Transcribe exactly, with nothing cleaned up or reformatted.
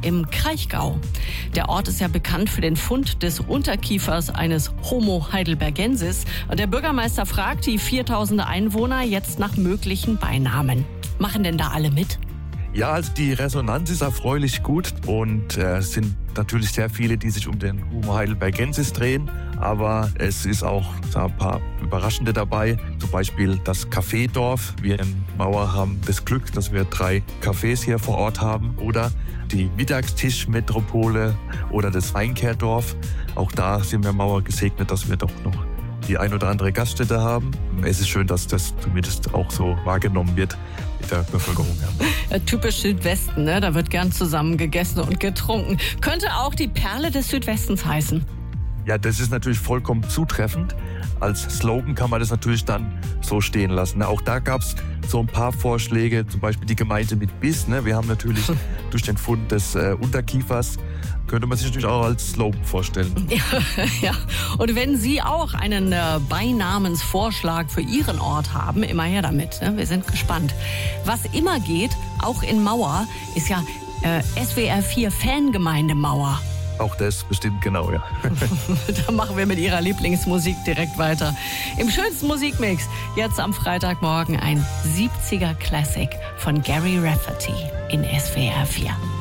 im Kraichgau. Der Ort ist ja bekannt für den Fund des Unterkiefers eines Homo heidelbergensis. Und der Bürgermeister fragt die viertausend Einwohner jetzt nach möglichen Beinamen. Machen denn da alle mit? Ja, also die Resonanz ist erfreulich gut und äh, es sind natürlich sehr viele, die sich um den Homo heidelbergensis drehen. Aber es ist auch so ein paar Überraschende dabei. Zum Beispiel das Kaffeedorf. Wir in Mauer haben das Glück, dass wir drei Cafés hier vor Ort haben. Oder die Mittagstischmetropole oder das Weinkehrdorf. Auch da sind wir in Mauer gesegnet, dass wir doch noch die ein oder andere Gaststätte haben. Es ist schön, dass das zumindest auch so wahrgenommen wird mit der Bevölkerung. Ja, typisch Südwesten, ne? Da wird gern zusammen gegessen und getrunken. Könnte auch die Perle des Südwestens heißen. Ja, das ist natürlich vollkommen zutreffend. Als Slogan kann man das natürlich dann so stehen lassen. Auch da gab es so ein paar Vorschläge, zum Beispiel die Gemeinde mit Biss. Ne? Wir haben natürlich durch den Fund des äh, Unterkiefers, könnte man sich natürlich auch als Slogan vorstellen. Ja, ja. Und wenn Sie auch einen äh, Beinamensvorschlag für Ihren Ort haben, immer her damit. Ne? Wir sind gespannt. Was immer geht, auch in Mauer, ist ja äh, S W R vier Fangemeinde Mauer. Auch das bestimmt, genau, ja. Da machen wir mit Ihrer Lieblingsmusik direkt weiter. Im schönsten Musikmix, jetzt am Freitagmorgen ein siebziger Classic von Gary Rafferty in S W R vier.